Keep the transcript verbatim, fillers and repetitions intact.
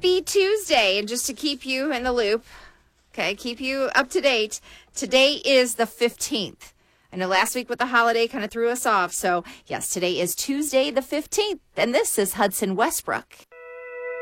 Happy Tuesday. And just to keep you in the loop, okay, keep you up to date, today is the fifteenth. I know last week with the holiday kind of threw us off. So, yes, today is Tuesday the fifteenth. And this is Hudson Westbrook.